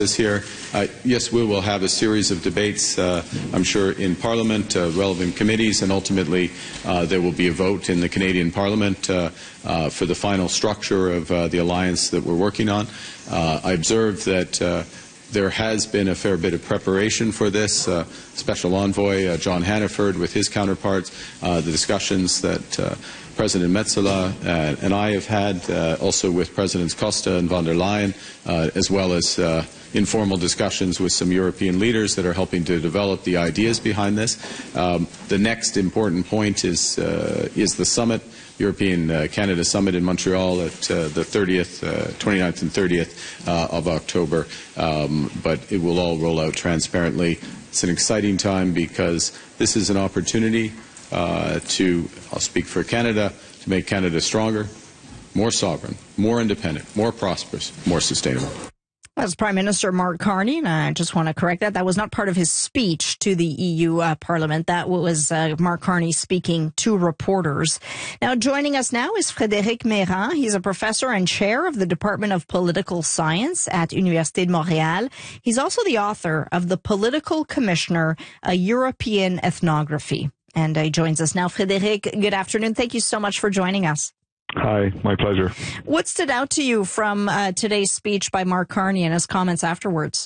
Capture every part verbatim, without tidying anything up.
This here, uh, yes, we will have a series of debates, uh, I'm sure, in Parliament, uh, relevant committees, and ultimately uh, there will be a vote in the Canadian Parliament uh, uh, for the final structure of uh, the alliance that we're working on. Uh, I observe that uh, there has been a fair bit of preparation for this. Uh, Special Envoy uh, John Hannaford with his counterparts, uh, the discussions that uh, President Metsola uh, and I have had, uh, also with Presidents Costa and von der Leyen, uh, as well as uh, informal discussions with some European leaders that are helping to develop the ideas behind this. Um, the next important point is, uh, is the summit, European uh, Canada Summit in Montreal at uh, the thirtieth, uh, twenty-ninth and thirtieth uh, of October. Um, but it will all roll out transparently. It's an exciting time because this is an opportunity uh, to, I'll speak for Canada, to make Canada stronger, more sovereign, more independent, more prosperous, more sustainable. That's Prime Minister Mark Carney, and I just want to correct that. That was not part of his speech to the E U uh, Parliament. That was uh, Mark Carney speaking to reporters. Now, joining us now is Frédéric Meyrand. He's a professor and chair of the Department of Political Science at Université de Montréal. He's also the author of The Political Commissioner, a European Ethnography. And uh, he joins us now. Frédéric, good afternoon. Thank you so much for joining us. Hi, my pleasure. What stood out to you from uh, today's speech by Mark Carney and his comments afterwards?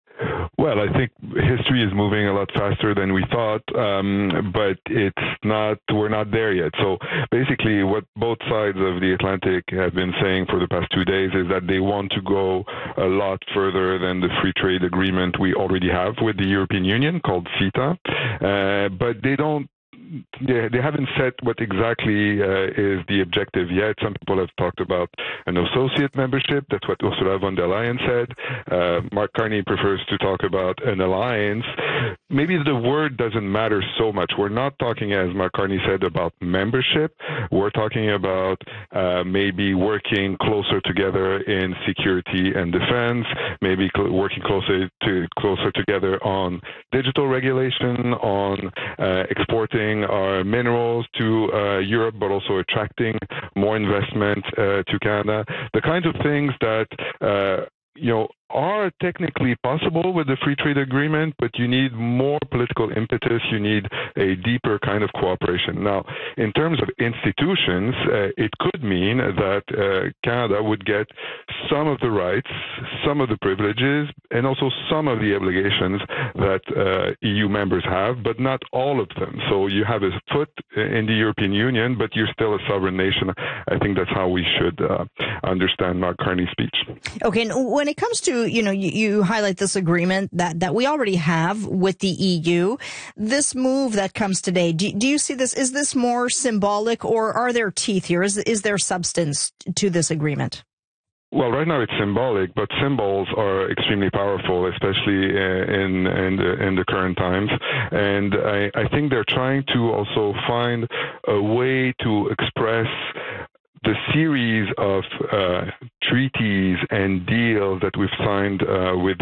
Well, I think history is moving a lot faster than we thought, um, but it's not, we're not there yet. So basically what both sides of the Atlantic have been saying for the past two days is that they want to go a lot further than the free trade agreement we already have with the European Union called CETA, uh, but they don't They, they haven't said what exactly uh, is the objective yet. Some people have talked about an associate membership. That's what Ursula von der Leyen said. Uh, Mark Carney prefers to talk about an alliance. Maybe the word doesn't matter so much. We're not talking, as Mark Carney said, about membership. We're talking about uh, maybe working closer together in security and defense, maybe cl- working closer to closer together on digital regulation, on uh, exporting our minerals to uh, Europe, but also attracting more investment uh, to Canada. The kinds of things that uh, you know are technically possible with the free trade agreement, but you need more political impetus. You need a deeper kind of cooperation. Now, in terms of institutions, uh, it could mean that uh, Canada would get some of the rights, some of the privileges, and also some of the obligations that uh, E U members have, but not all of them. So you have a foot in the European Union, but you're still a sovereign nation. I think that's how we should uh, understand Mark Carney's speech. Okay, and when it comes to you know, you, you highlight this agreement that, that we already have with the E U. This move that comes today, do, do you see this? Is this more symbolic, or are there teeth here? Is, is there substance to this agreement? Well, right now it's symbolic, but symbols are extremely powerful, especially in in the, in the current times. And I, I think they're trying to also find a way to express the series of uh, treaties and deals that we've signed uh, with